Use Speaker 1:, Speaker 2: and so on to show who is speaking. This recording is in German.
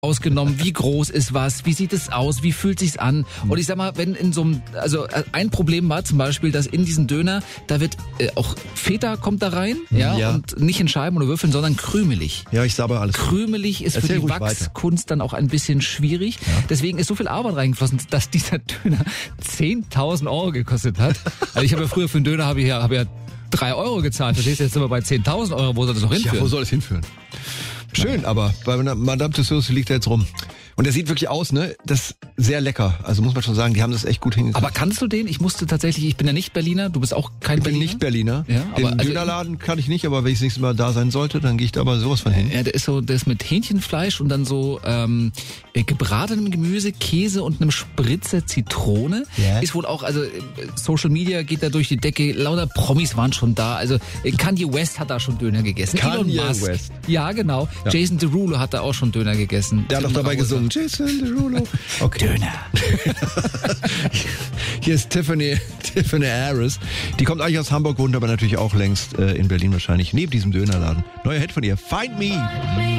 Speaker 1: ausgenommen, wie groß ist was, wie sieht es aus, wie fühlt sich's an? Und ich sag mal, wenn in so einem, also ein Problem war zum Beispiel, dass in diesen Döner, da wird auch Feta kommt da rein, ja, und nicht in Scheiben oder Würfeln, sondern krümelig.
Speaker 2: Ja, ich sage alles.
Speaker 1: Krümelig ist
Speaker 2: Erzähl
Speaker 1: für die
Speaker 2: ruhig
Speaker 1: Wachskunst dann auch ein bisschen schwierig. Ja. Deswegen ist so viel Arbeit reingeflossen, dass dieser Döner 10.000 Euro gekostet hat. Also ich habe ja früher für einen Döner habe ja 3 Euro gezahlt. Verstehst du, jetzt sind wir bei 10.000 Euro. Wo soll das noch hinführen?
Speaker 2: Ja, wo soll das hinführen? Schön, aber bei Madame Tussauds liegt er jetzt rum. Und der sieht wirklich aus, ne? Das ist sehr lecker. Also muss man schon sagen, die haben das echt gut hingekriegt.
Speaker 1: Aber kannst du den? Ich bin ja nicht Berliner, du bist auch kein Berliner.
Speaker 2: Ich bin nicht Berliner.
Speaker 1: Ja,
Speaker 2: den Dönerladen kann ich nicht, aber wenn ich das nächste Mal da sein sollte, dann gehe ich da aber sowas von hin.
Speaker 1: Ja, der ist mit Hähnchenfleisch und dann so gebratenem Gemüse, Käse und einem Spritzer Zitrone. Yeah. Ist wohl auch, also Social Media geht da durch die Decke, lauter Promis waren schon da. Also Kanye West hat da schon Döner gegessen.
Speaker 2: Kanye West?
Speaker 1: Ja, genau. Ja. Jason Derulo hat da auch schon Döner gegessen.
Speaker 2: Der hat doch dabei gesungen. Jason Derulo.
Speaker 1: Okay. Döner.
Speaker 2: Hier ist Tiffany Harris. Die kommt eigentlich aus Hamburg, wohnt aber natürlich auch längst in Berlin wahrscheinlich, neben diesem Dönerladen. Neuer Hit von ihr, Find Me.